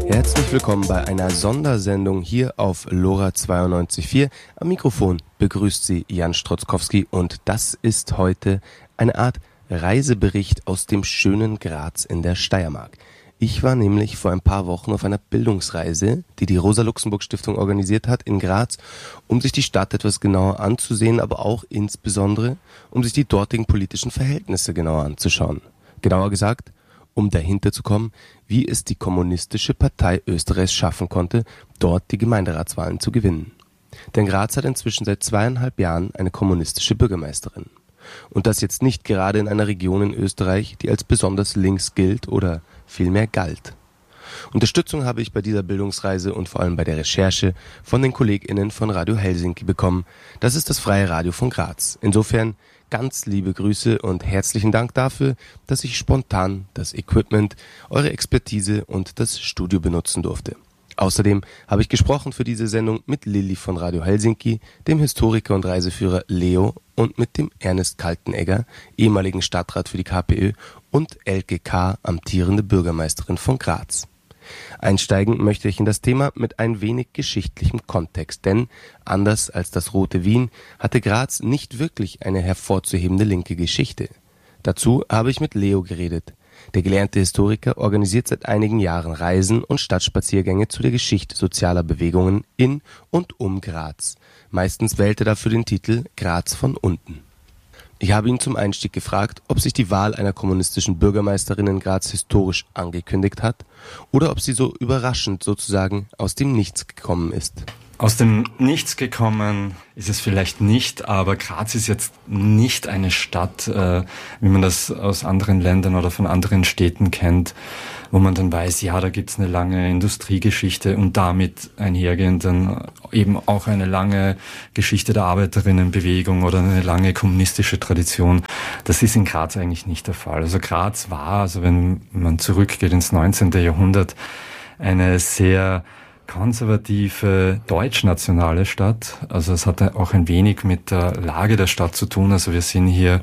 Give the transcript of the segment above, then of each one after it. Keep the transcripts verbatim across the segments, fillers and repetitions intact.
Herzlich willkommen bei einer Sondersendung hier auf LoRa zweiundneunzig Komma vier. Am Mikrofon begrüßt Sie Jan Strotzkowski und das ist heute eine Art Reisebericht aus dem schönen Graz in der Steiermark. Ich war nämlich vor ein paar Wochen auf einer Bildungsreise, die die Rosa-Luxemburg-Stiftung organisiert hat in Graz, um sich die Stadt etwas genauer anzusehen, aber auch insbesondere, um sich die dortigen politischen Verhältnisse genauer anzuschauen. Genauer gesagt, um dahinter zu kommen, wie es die Kommunistische Partei Österreichs schaffen konnte, dort die Gemeinderatswahlen zu gewinnen. Denn Graz hat inzwischen seit zweieinhalb Jahren eine kommunistische Bürgermeisterin. Und das jetzt nicht gerade in einer Region in Österreich, die als besonders links gilt oder vielmehr galt. Unterstützung habe ich bei dieser Bildungsreise und vor allem bei der Recherche von den KollegInnen von Radio Helsinki bekommen. Das ist das freie Radio von Graz. Insofern ganz liebe Grüße und herzlichen Dank dafür, dass ich spontan das Equipment, eure Expertise und das Studio benutzen durfte. Außerdem habe ich gesprochen für diese Sendung mit Lilly von Radio Helsinki, dem Historiker und Reiseführer Leo und mit dem Ernest Kaltenegger, ehemaligen Stadtrat für die KPÖ und Elke K., amtierende Bürgermeisterin von Graz. Einsteigen möchte ich in das Thema mit ein wenig geschichtlichem Kontext, denn anders als das Rote Wien hatte Graz nicht wirklich eine hervorzuhebende linke Geschichte. Dazu habe ich mit Leo geredet. Der gelernte Historiker organisiert seit einigen Jahren Reisen und Stadtspaziergänge zu der Geschichte sozialer Bewegungen in und um Graz. Meistens wählt er dafür den Titel Graz von unten. Ich habe ihn zum Einstieg gefragt, ob sich die Wahl einer kommunistischen Bürgermeisterin in Graz historisch angekündigt hat oder ob sie so überraschend sozusagen aus dem Nichts gekommen ist. Aus dem Nichts gekommen ist es vielleicht nicht, aber Graz ist jetzt nicht eine Stadt, äh, wie man das aus anderen Ländern oder von anderen Städten kennt, wo man dann weiß, ja, da gibt's eine lange Industriegeschichte und damit einhergehend dann eben auch eine lange Geschichte der Arbeiterinnenbewegung oder eine lange kommunistische Tradition. Das ist in Graz eigentlich nicht der Fall. Also Graz war, also wenn man zurückgeht ins neunzehnten Jahrhundert, eine sehr konservative deutschnationale Stadt. Also es hat auch ein wenig mit der Lage der Stadt zu tun. Also wir sind hier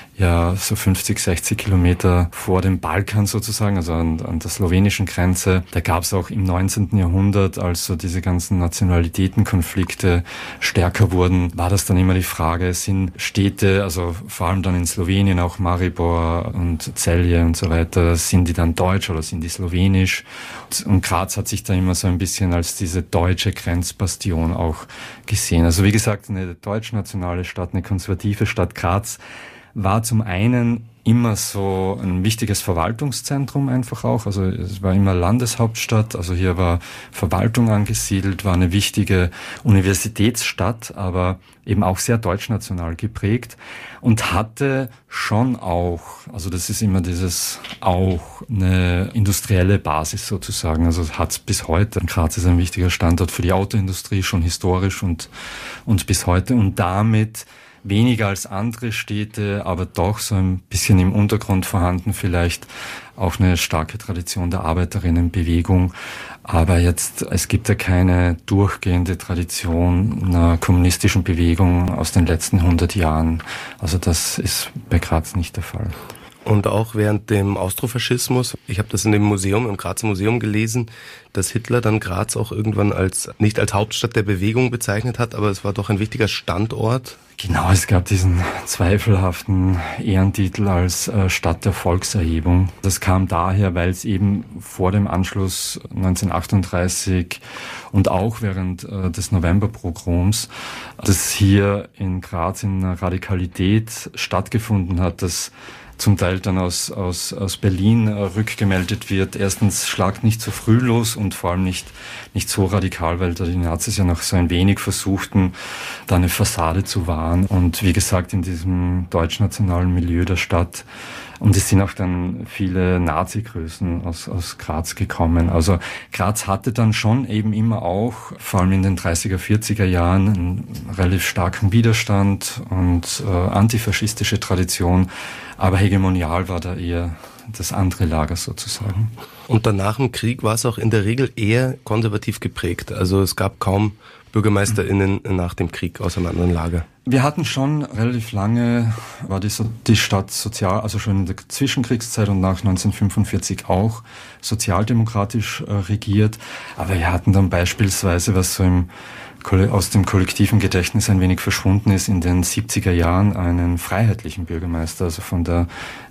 ja so fünfzig, sechzig Kilometer vor dem Balkan sozusagen, also an, an der slowenischen Grenze. Da gab es auch im neunzehnten Jahrhundert, als so diese ganzen Nationalitätenkonflikte stärker wurden, war das dann immer die Frage, sind Städte, also vor allem dann in Slowenien, auch Maribor und Celje und so weiter, sind die dann deutsch oder sind die slowenisch? Und Graz hat sich da immer so ein bisschen als diese deutsche Grenzbastion auch gesehen. Also wie gesagt, eine deutschnationale Stadt, eine konservative Stadt. Graz war zum einen immer so ein wichtiges Verwaltungszentrum einfach auch, also es war immer Landeshauptstadt, also hier war Verwaltung angesiedelt, war eine wichtige Universitätsstadt, aber eben auch sehr deutschnational geprägt und hatte schon auch, also das ist immer dieses auch eine industrielle Basis sozusagen, also hat es bis heute. Graz ist ein wichtiger Standort für die Autoindustrie, schon historisch und, und bis heute und damit weniger als andere Städte, aber doch so ein bisschen im Untergrund vorhanden, vielleicht auch eine starke Tradition der Arbeiterinnenbewegung. Aber jetzt, es gibt ja keine durchgehende Tradition einer kommunistischen Bewegung aus den letzten hundert Jahren. Also das ist bei Graz nicht der Fall. Und auch während dem Austrofaschismus, ich habe das in dem Museum, im Grazer Museum gelesen, dass Hitler dann Graz auch irgendwann als nicht als Hauptstadt der Bewegung bezeichnet hat, aber es war doch ein wichtiger Standort. Genau, es gab diesen zweifelhaften Ehrentitel als äh, Stadt der Volkserhebung. Das kam daher, weil es eben vor dem Anschluss neunzehnhundertachtunddreißig und auch während äh, des Novemberpogroms, das hier in Graz in einer Radikalität stattgefunden hat, das zum Teil dann aus, aus, aus Berlin äh, rückgemeldet wird. Erstens schlagt nicht so früh los und vor allem nicht, nicht so radikal, weil da die Nazis ja noch so ein wenig versuchten, da eine Fassade zu wahren. Und wie gesagt, in diesem deutschnationalen Milieu der Stadt. Und es sind auch dann viele Nazi-Größen aus, aus Graz gekommen. Also Graz hatte dann schon eben immer auch, vor allem in den dreißiger, vierziger Jahren, einen relativ starken Widerstand und äh, antifaschistische Tradition. Aber hegemonial war da eher das andere Lager sozusagen. Und danach im Krieg war es auch in der Regel eher konservativ geprägt. Also es gab kaum BürgermeisterInnen nach dem Krieg aus einem anderen Lager. Wir hatten schon relativ lange, war die, die Stadt sozial, also schon in der Zwischenkriegszeit und nach neunzehnhundertfünfundvierzig auch sozialdemokratisch äh, regiert. Aber wir hatten dann beispielsweise, was so im, aus dem kollektiven Gedächtnis ein wenig verschwunden ist, in den siebziger Jahren einen freiheitlichen Bürgermeister, also von der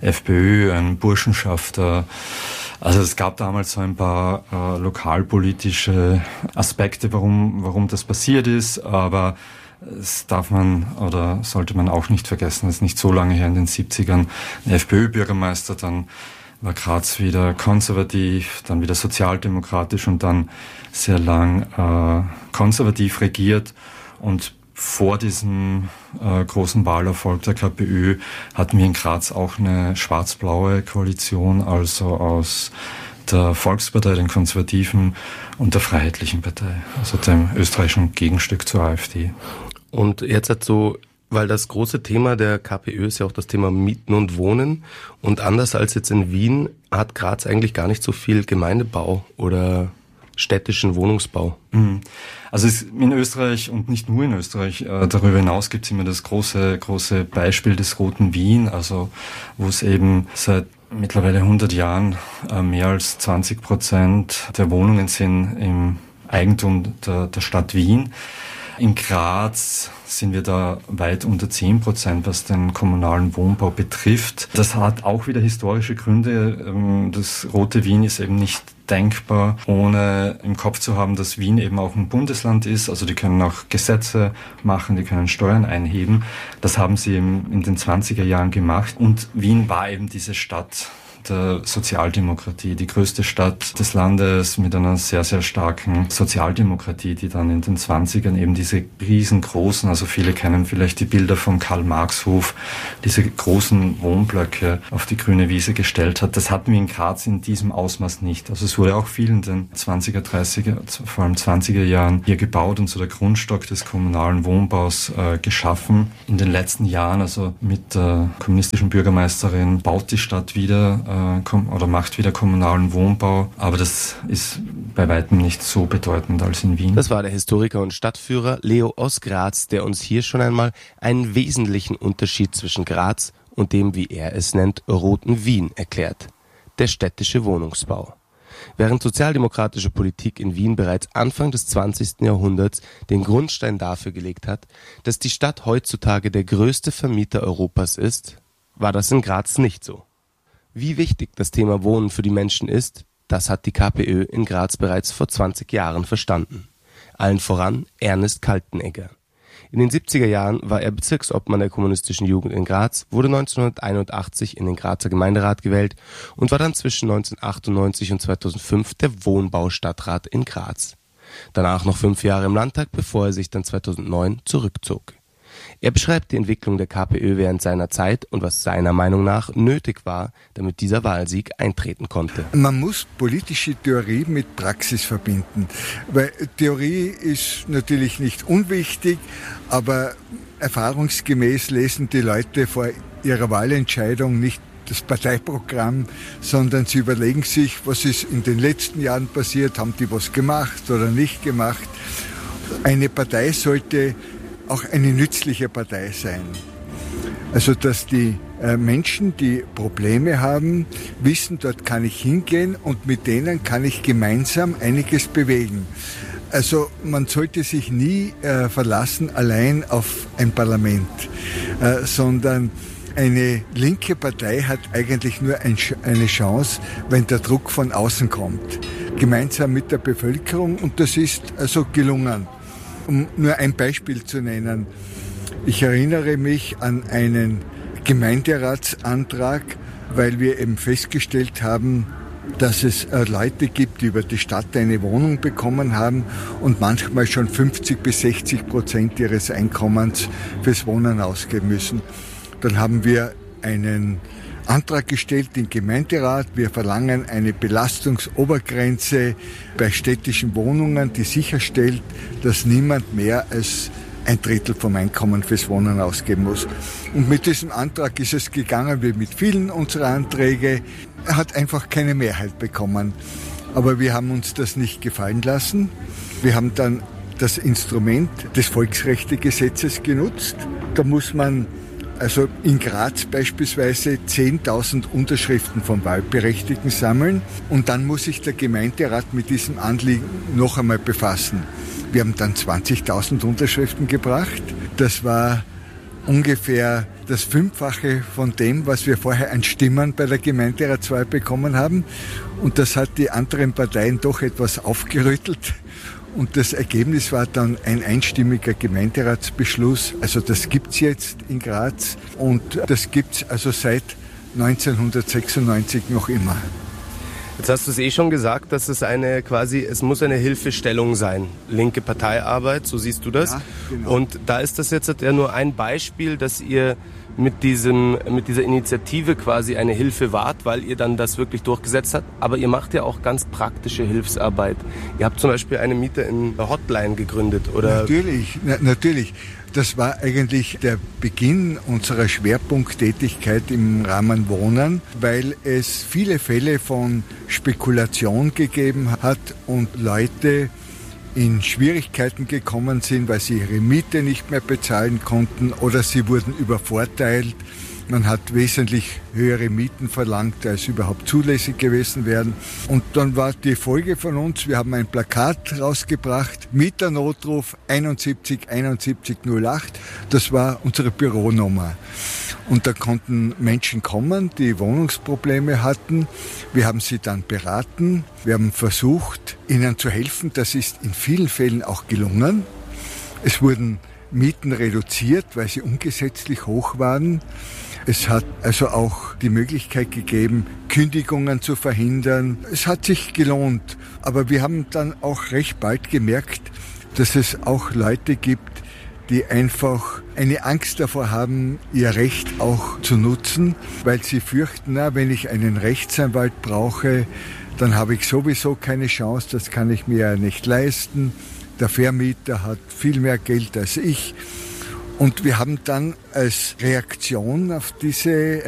FPÖ, ein Burschenschafter. Also es gab damals so ein paar äh, lokalpolitische Aspekte, warum, warum das passiert ist, aber das darf man oder sollte man auch nicht vergessen, das ist nicht so lange her, in den siebzigern, ein FPÖ-Bürgermeister, dann war Graz wieder konservativ, dann wieder sozialdemokratisch und dann sehr lang äh, konservativ regiert. Und vor diesem äh, großen Wahlerfolg der KPÖ hatten wir in Graz auch eine schwarz-blaue Koalition, also aus der Volkspartei, den Konservativen und der Freiheitlichen Partei, also dem österreichischen Gegenstück zur AfD. Und jetzt hat so, weil das große Thema der KPÖ ist ja auch das Thema Mieten und Wohnen, und anders als jetzt in Wien hat Graz eigentlich gar nicht so viel Gemeindebau oder städtischen Wohnungsbau. Also es in Österreich und nicht nur in Österreich, äh, darüber hinaus gibt es immer das große, große Beispiel des Roten Wien, also wo es eben seit mittlerweile hundert Jahren äh, mehr als zwanzig Prozent der Wohnungen sind im Eigentum der, der Stadt Wien. In Graz sind wir da weit unter zehn Prozent, was den kommunalen Wohnbau betrifft. Das hat auch wieder historische Gründe. Das Rote Wien ist eben nicht denkbar, ohne im Kopf zu haben, dass Wien eben auch ein Bundesland ist. Also die können auch Gesetze machen, die können Steuern einheben. Das haben sie eben in den zwanziger Jahren gemacht. Und Wien war eben diese Stadt der Sozialdemokratie, die größte Stadt des Landes mit einer sehr, sehr starken Sozialdemokratie, die dann in den zwanzigern eben diese riesengroßen, also viele kennen vielleicht die Bilder vom Karl-Marx-Hof, diese großen Wohnblöcke auf die grüne Wiese gestellt hat. Das hatten wir in Graz in diesem Ausmaß nicht. Also es wurde auch viel in den zwanziger, dreißiger, vor allem zwanziger Jahren hier gebaut und so der Grundstock des kommunalen Wohnbaus äh, geschaffen. In den letzten Jahren, also mit der kommunistischen Bürgermeisterin, baut die Stadt wieder äh, oder macht wieder kommunalen Wohnbau, aber das ist bei weitem nicht so bedeutend als in Wien. Das war der Historiker und Stadtführer Leo aus Graz, der uns hier schon einmal einen wesentlichen Unterschied zwischen Graz und dem, wie er es nennt, Roten Wien erklärt: der städtische Wohnungsbau. Während sozialdemokratische Politik in Wien bereits Anfang des zwanzigsten Jahrhunderts den Grundstein dafür gelegt hat, dass die Stadt heutzutage der größte Vermieter Europas ist, war das in Graz nicht so. Wie wichtig das Thema Wohnen für die Menschen ist, das hat die KPÖ in Graz bereits vor zwanzig Jahren verstanden. Allen voran Ernest Kaltenegger. In den siebziger Jahren war er Bezirksobmann der kommunistischen Jugend in Graz, wurde neunzehnhunderteinundachtzig in den Grazer Gemeinderat gewählt und war dann zwischen neunzehnhundertachtundneunzig und zweitausendfünf der Wohnbaustadtrat in Graz. Danach noch fünf Jahre im Landtag, bevor er sich dann zweitausendneun zurückzog. Er beschreibt die Entwicklung der KPÖ während seiner Zeit und was seiner Meinung nach nötig war, damit dieser Wahlsieg eintreten konnte. Man muss politische Theorie mit Praxis verbinden, weil Theorie ist natürlich nicht unwichtig, aber erfahrungsgemäß lesen die Leute vor ihrer Wahlentscheidung nicht das Parteiprogramm, sondern sie überlegen sich, was ist in den letzten Jahren passiert, haben die was gemacht oder nicht gemacht. Eine Partei sollte auch eine nützliche Partei sein. Also dass die äh, Menschen, die Probleme haben, wissen, dort kann ich hingehen und mit denen kann ich gemeinsam einiges bewegen. Also man sollte sich nie äh, verlassen allein auf ein Parlament, äh, sondern eine linke Partei hat eigentlich nur ein, eine Chance, wenn der Druck von außen kommt, gemeinsam mit der Bevölkerung, und das ist also gelungen. Um nur ein Beispiel zu nennen, ich erinnere mich an einen Gemeinderatsantrag, weil wir eben festgestellt haben, dass es Leute gibt, die über die Stadt eine Wohnung bekommen haben und manchmal schon fünfzig bis sechzig Prozent ihres Einkommens fürs Wohnen ausgeben müssen. Dann haben wir einen Antrag gestellt im Gemeinderat. Wir verlangen eine Belastungsobergrenze bei städtischen Wohnungen, die sicherstellt, dass niemand mehr als ein Drittel vom Einkommen fürs Wohnen ausgeben muss. Und mit diesem Antrag ist es gegangen, wie mit vielen unserer Anträge. Er hat einfach keine Mehrheit bekommen. Aber wir haben uns das nicht gefallen lassen. Wir haben dann das Instrument des Volksrechtegesetzes genutzt. Da muss man also in Graz beispielsweise zehntausend Unterschriften von Wahlberechtigten sammeln und dann muss sich der Gemeinderat mit diesem Anliegen noch einmal befassen. Wir haben dann zwanzigtausend Unterschriften gebracht. Das war ungefähr das Fünffache von dem, was wir vorher an Stimmen bei der Gemeinderatswahl bekommen haben. Und das hat die anderen Parteien doch etwas aufgerüttelt. Und das Ergebnis war dann ein einstimmiger Gemeinderatsbeschluss. Also das gibt's jetzt in Graz und das gibt's also seit neunzehnhundertsechsundneunzig noch immer. Jetzt hast du es eh schon gesagt, dass es eine quasi, es muss eine Hilfestellung sein. Linke Parteiarbeit, so siehst du das. Ja, genau. Und da ist das jetzt ja nur ein Beispiel, dass ihr mit diesem, mit dieser Initiative quasi eine Hilfe wart, weil ihr dann das wirklich durchgesetzt habt. Aber ihr macht ja auch ganz praktische Hilfsarbeit. Ihr habt zum Beispiel eine Mieter in der Hotline gegründet, oder? Natürlich, na, natürlich. Das war eigentlich der Beginn unserer Schwerpunkttätigkeit im Rahmen Wohnen, weil es viele Fälle von Spekulation gegeben hat und Leute in Schwierigkeiten gekommen sind, weil sie ihre Miete nicht mehr bezahlen konnten oder sie wurden übervorteilt. Man hat wesentlich höhere Mieten verlangt, als überhaupt zulässig gewesen wären. Und dann war die Folge von uns, wir haben ein Plakat rausgebracht, Mieternotruf einundsiebzig einundsiebzig null acht. Das war unsere Büronummer. Und da konnten Menschen kommen, die Wohnungsprobleme hatten. Wir haben sie dann beraten. Wir haben versucht, ihnen zu helfen. Das ist in vielen Fällen auch gelungen. Es wurden Mieten reduziert, weil sie ungesetzlich hoch waren. Es hat also auch die Möglichkeit gegeben, Kündigungen zu verhindern. Es hat sich gelohnt. Aber wir haben dann auch recht bald gemerkt, dass es auch Leute gibt, die einfach eine Angst davor haben, ihr Recht auch zu nutzen, weil sie fürchten, na, wenn ich einen Rechtsanwalt brauche, dann habe ich sowieso keine Chance, das kann ich mir ja nicht leisten. Der Vermieter hat viel mehr Geld als ich. Und wir haben dann als Reaktion auf diese